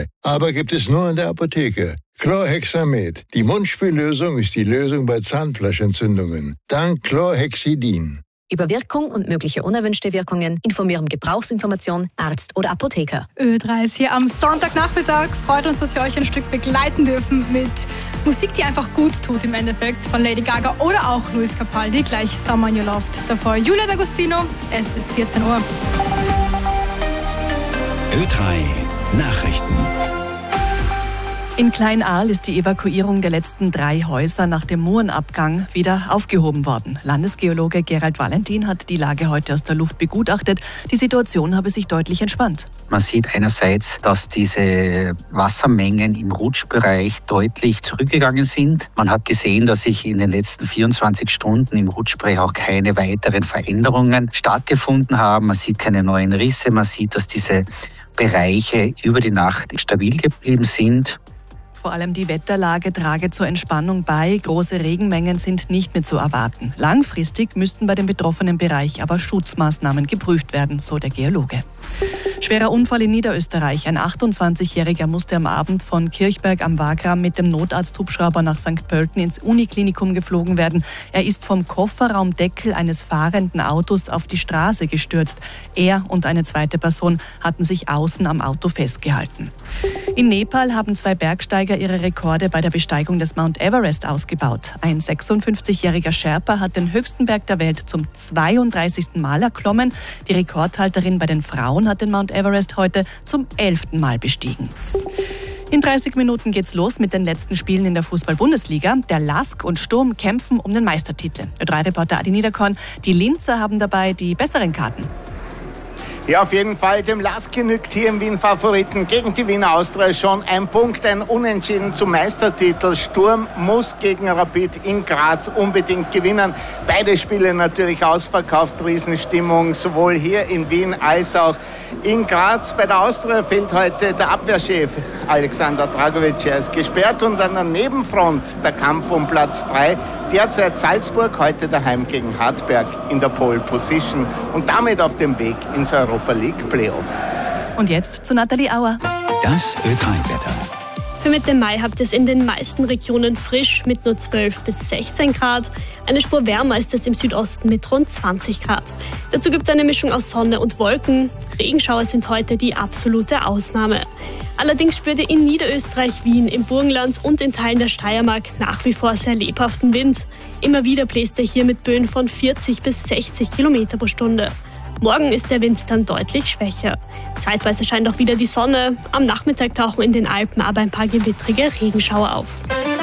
Spülmaschine. Aber gibt es nur in der Apotheke. Chlorhexamet. Die Mundspüllösung ist die Lösung bei Zahnfleischentzündungen. Dank Chlorhexidin. Über Wirkung und mögliche unerwünschte Wirkungen informieren Gebrauchsinformation, Arzt oder Apotheker. Ö3 ist hier am Sonntagnachmittag. Freut uns, dass wir euch ein Stück begleiten dürfen mit Musik, die einfach gut tut im Endeffekt. Von Lady Gaga oder auch Luis Capaldi, gleich Someone You Loved. Davor Julia D'Agostino, es ist 14 Uhr. Ö3 Nachrichten. In Klein-Aal ist die Evakuierung der letzten 3 Häuser nach dem Murenabgang wieder aufgehoben worden. Landesgeologe Gerald Valentin hat die Lage heute aus der Luft begutachtet. Die Situation habe sich deutlich entspannt. Man sieht einerseits, dass diese Wassermengen im Rutschbereich deutlich zurückgegangen sind. Man hat gesehen, dass sich in den letzten 24 Stunden im Rutschbereich auch keine weiteren Veränderungen stattgefunden haben. Man sieht keine neuen Risse. Man sieht, dass diese Bereiche über die Nacht stabil geblieben sind. Vor allem die Wetterlage trage zur Entspannung bei. Große Regenmengen sind nicht mehr zu erwarten. Langfristig müssten bei dem betroffenen Bereich aber Schutzmaßnahmen geprüft werden, so der Geologe. Schwerer Unfall in Niederösterreich. Ein 28-Jähriger musste am Abend von Kirchberg am Wagram mit dem Notarzthubschrauber nach St. Pölten ins Uniklinikum geflogen werden. Er ist vom Kofferraumdeckel eines fahrenden Autos auf die Straße gestürzt. Er und eine zweite Person hatten sich außen am Auto festgehalten. In Nepal haben 2 Bergsteiger ihre Rekorde bei der Besteigung des Mount Everest ausgebaut. Ein 56-jähriger Sherpa hat den höchsten Berg der Welt zum 32. Mal erklommen. Die Rekordhalterin bei den Frauen hat den Mount Everest heute zum 11. Mal bestiegen. In 30 Minuten geht's los mit den letzten Spielen in der Fußball-Bundesliga. Der LASK und Sturm kämpfen um den Meistertitel. Ö3-Reporter Adi Niederkorn, die Linzer haben dabei die besseren Karten. Ja, auf jeden Fall. Dem LASK genügt hier im Wien-Favoriten gegen die Wiener Austria schon ein Punkt, ein Unentschieden zum Meistertitel. Sturm muss gegen Rapid in Graz unbedingt gewinnen. Beide Spiele natürlich ausverkauft, Riesenstimmung, sowohl hier in Wien als auch in Graz. Bei der Austria fehlt heute der Abwehrchef Alexander Dragovic. Er ist gesperrt und an der Nebenfront der Kampf um Platz 3. Derzeit Salzburg, heute daheim gegen Hartberg in der Pole Position und damit auf dem Weg ins Europa League Playoff. Und jetzt zu Nathalie Auer. Das Ö3-Wetter. Für Mitte Mai habt ihr es in den meisten Regionen frisch mit nur 12 bis 16 Grad. Eine Spur wärmer ist es im Südosten mit rund 20 Grad. Dazu gibt es eine Mischung aus Sonne und Wolken. Regenschauer sind heute die absolute Ausnahme. Allerdings spürt ihr in Niederösterreich, Wien, im Burgenland und in Teilen der Steiermark nach wie vor sehr lebhaften Wind. Immer wieder bläst er hier mit Böen von 40 bis 60 Kilometer pro Stunde. Morgen ist der Wind dann deutlich schwächer. Zeitweise scheint auch wieder die Sonne. Am Nachmittag tauchen in den Alpen aber ein paar gewittrige Regenschauer auf.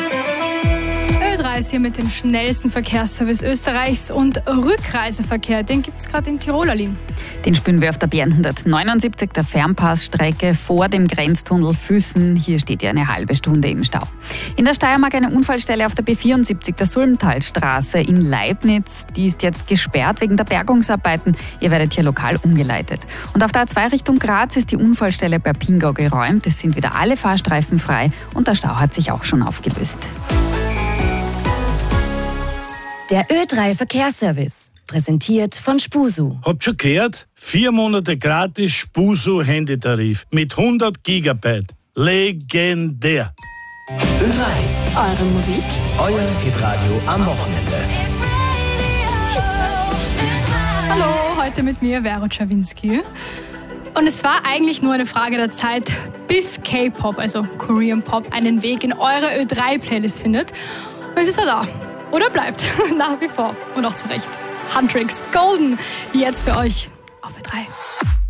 Ö3 ist hier mit dem schnellsten Verkehrsservice Österreichs und Rückreiseverkehr. Den gibt es gerade in Tirol, Aline. Den spüren wir auf der BN179, der Fernpassstrecke vor dem Grenztunnel Füssen. Hier steht ja eine halbe Stunde im Stau. In der Steiermark eine Unfallstelle auf der B74, der Sulmtalstraße in Leibniz. Die ist jetzt gesperrt wegen der Bergungsarbeiten. Ihr werdet hier lokal umgeleitet. Und auf der A2 Richtung Graz ist die Unfallstelle bei Pingau geräumt. Es sind wieder alle Fahrstreifen frei und der Stau hat sich auch schon aufgelöst. Der Ö3 Verkehrsservice. Präsentiert von Spusu. Habt schon gehört? 4 Monate gratis Spusu Handytarif mit 100 Gigabyte. Legendär. Ö3. Eure Musik. Euer Hitradio am Wochenende. Hallo, heute mit mir Vero Czawinski. Und es war eigentlich nur eine Frage der Zeit, bis K-Pop, also Korean Pop, einen Weg in eure Ö3-Playlist findet. Und es ist ja da. Oder bleibt. Nach wie vor. Und auch zu Recht. Huntrix Golden. Jetzt für euch auf Ö3.